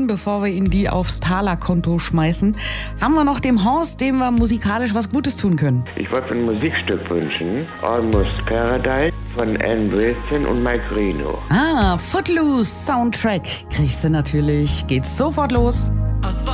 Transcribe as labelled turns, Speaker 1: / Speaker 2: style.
Speaker 1: bevor wir Ihnen die aufs Taler-Konto schmeißen, haben wir noch dem Horst, dem wir musikalisch was Gutes tun können.
Speaker 2: Ich wollte ein Musikstück wünschen. Almost Paradise von Ann Wilson und Mike Reno.
Speaker 1: Footloose Soundtrack kriegst du natürlich. Geht's sofort los.